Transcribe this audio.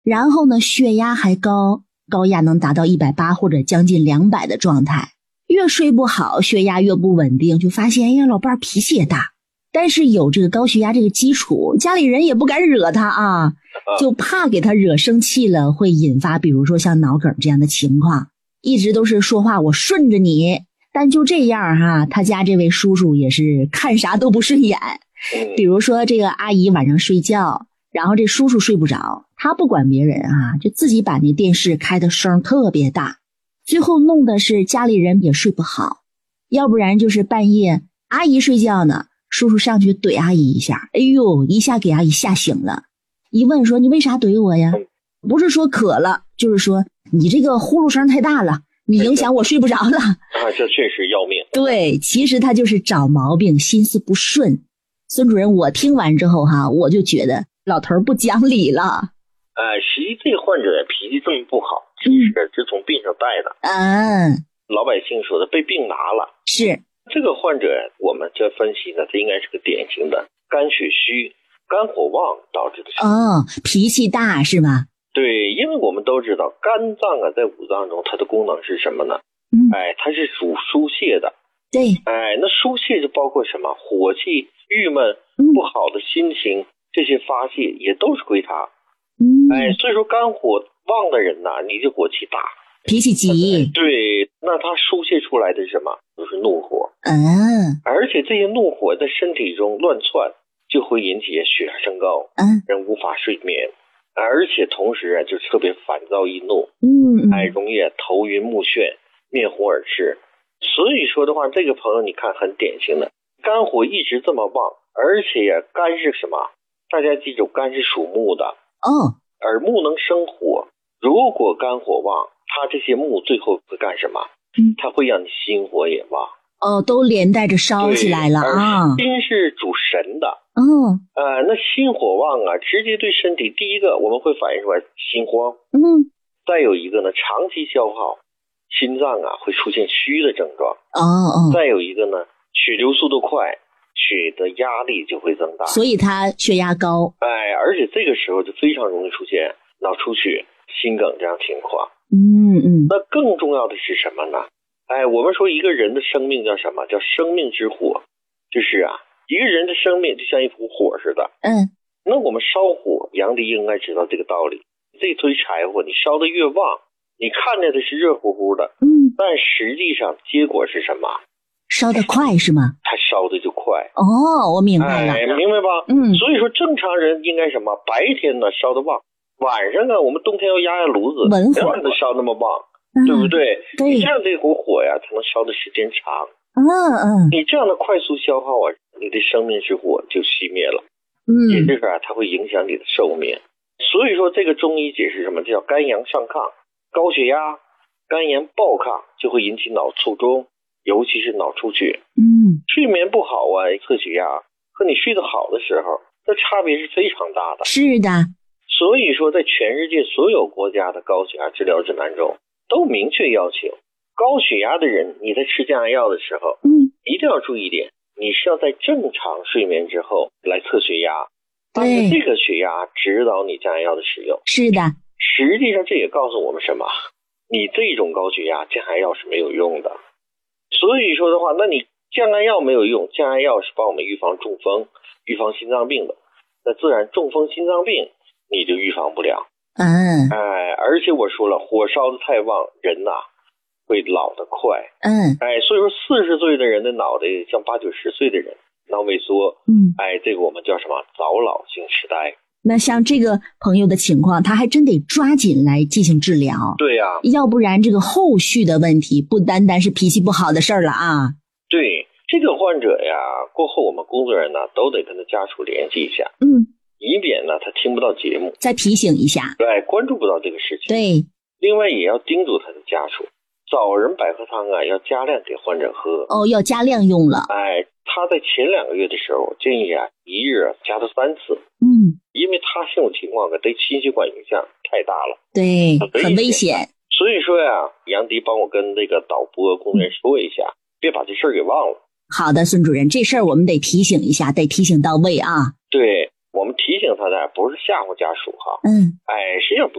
然后呢血压还高，高压能达到180或者将近200的状态。越睡不好，血压越不稳定，就发现哎呀，老伴儿脾气也大。但是有这个高血压这个基础，家里人也不敢惹他啊，就怕给他惹生气了，会引发比如说像脑梗这样的情况。一直都是说话我顺着你，但就这样哈，他家这位叔叔也是看啥都不顺眼。比如说这个阿姨晚上睡觉，然后这叔叔睡不着，他不管别人啊，就自己把那电视开的声特别大，最后弄的是家里人也睡不好。要不然就是半夜阿姨睡觉呢，叔叔上去怼阿姨一下，哎呦，一下给阿姨吓醒了。一问说你为啥怼我呀？不是说渴了，就是说你这个呼噜声太大了，你影响我睡不着了。 这确实要命。 对，其实他就是找毛病，心思不顺。孙主任，我听完之后哈，我就觉得老头不讲理了。 实际这个患者脾气这么不好，是从病上带的。老百姓说的被病拿了。 是这个患者，我们这分析呢，他应该是个典型的肝血虚、肝火旺导致的。 脾气大是吧？ 对，因为我们都知道肝脏啊，在五脏中它的功能是什么呢？它是主输泄的。 对。 那输泄就包括什么？火气、郁闷、不好的心情，这些发泄也都是归它。所以说肝火旺的人呐，你就火气大， 脾气急。 对，那他输泄出来的是什么？就是怒火。而且这些怒火在身体中乱窜，就会引起血压升高，人无法睡眠，而且同时就特别烦躁易怒，容易头晕目眩、面红耳赤。所以说的话，这个朋友你看很典型的，肝火一直这么旺，而且肝是什么？大家记住，肝是属木的。而木能生火，如果肝火旺，它这些木最后会干什么？它会让你心火也旺。 都连带着烧起来了啊！ 心是主神的。那心火旺啊，直接对身体，第一个我们会反映出来心慌。再有一个呢，长期消耗，心脏啊会出现虚的症状。再有一个呢，血流速度快，血的压力就会增大， 所以他血压高。 而且这个时候就非常容易出现脑出血、心梗这样情况。那更重要的是什么呢？我们说一个人的生命叫什么？叫生命之火。就是一个人的生命就像一壶火似的。那我们烧火，杨迪应该知道这个道理。这堆柴火你烧得越旺，你看着的是热乎乎的，但实际上结果是什么？ 烧得快是吗？ 它烧得就快。 我明白了。 明白吧？所以说正常人应该什么？白天呢烧得旺，晚上我们冬天要压炉子， 文火不让它烧那么旺，对不对？ 对。 你这样这股火呀，才能烧的时间长。你这样的快速消耗啊，你的生命之火就熄灭了。也就是它会影响你的寿命。所以说这个中医解释什么叫肝阳上亢，高血压、肝炎暴亢就会引起脑卒中，尤其是脑出血。睡眠不好测血压和你睡得好的时候，这差别是非常大的。 是的。 所以说在全世界所有国家的高血压治疗指南中都明确要求，高血压的人你在吃降压药的时候，一定要注意一点，你是要在正常睡眠之后来测血压，按照这个血压指导你降压药的使用。 是的。 实际上这也告诉我们什么？你这种高血压降压药是没有用的。所以说的话，那你降压药没有用，降压药是帮我们预防中风、预防心脏病的，那自然中风、心脏病你就预防不了。而且我说了，火烧得太旺，人会老得快。所以说40岁的人的脑袋像80、90岁的人脑萎缩。这个我们叫什么？早老性痴呆。 那像这个朋友的情况，他还真得抓紧来进行治疗。 对呀。 要不然这个后续的问题不单单是脾气不好的事儿了啊。 对，这个患者呀，过后我们工作人员都得跟他家属联系一下。以免他听不到节目，再提醒一下，对，关注不到这个事情。对，另外也要叮嘱他的家属，枣仁百合汤要加量给患者喝。要加量用了。他在前2个月的时候，建议一日加到3次。因为他这种情况对心血管影响太大了，对，很危险。所以说杨迪帮我跟这个导播工作人员说一下，别把这事儿给忘了。好的，孙主任，这事儿我们得提醒一下，得提醒到位啊。对。 我们提醒他的不是吓唬家属哈，实际上